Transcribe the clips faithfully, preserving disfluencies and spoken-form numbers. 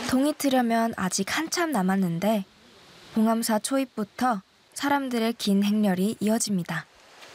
동이 트려면 아직 한참 남았는데 봉암사 초입부터 사람들의 긴 행렬이 이어집니다.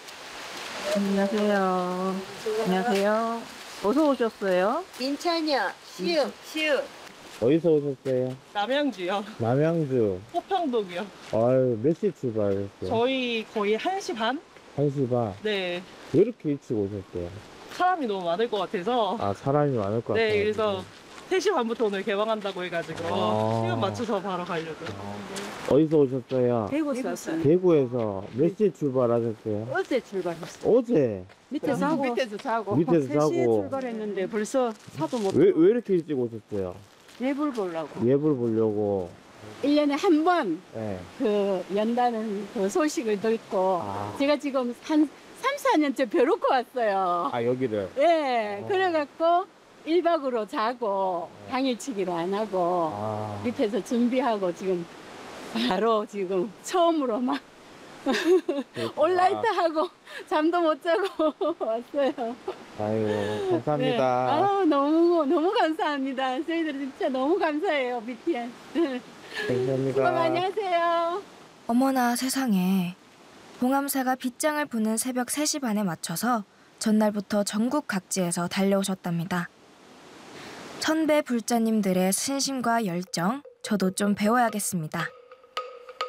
안녕하세요. 안녕하세요. 어디서 오셨어요? 인천이요. 시읍. 시읍. 어디서 오셨어요? 남양주요. 남양주. 호평동이요. 아유, 몇 시 출발했어요? 저희 거의 한 시 반? 한 시 반? 네. 왜 이렇게 일찍 오셨어요? 사람이 너무 많을 것 같아서. 아, 사람이 많을 것 같아요. 네, 그래서 세 시 반부터 오늘 개방한다고 해가지고 아. 시간 맞춰서 바로 가려고요. 어디서 오셨어요? 대구에서 왔어요. 대구에서 몇 시에 출발하셨어요? 어제 출발했어요. 어제? 밑에 자고. 밑에서 자고. 밑에서 세 시에 자고. 출발했는데 벌써 사도 못. 왜, 왜 이렇게 일찍 오셨어요? 예불 보려고. 예불 보려고. 일 년에 한 번 그 네. 연다는 그 소식을 듣고 아. 제가 지금 한 삼, 사 년째 벼놓고 왔어요. 아, 여기를? 예. 어. 그래갖고 일 박으로 자고 당일치기로 안 하고 아. 밑에서 준비하고 지금 바로 지금 처음으로 막 온라이트 하고 잠도 못 자고 왔어요. 아이고, 감사합니다. 네. 아우, 너무 너무 감사합니다. 저희들 진짜 너무 감사해요, 비티에스. 감사합니다. 수고 많이 하세요. 어머나 세상에. 봉암사가 빗장을 부는 새벽 세 시 반에 맞춰서 전날부터 전국 각지에서 달려오셨답니다. 천배 불자님들의 신심과 열정, 저도 좀 배워야겠습니다.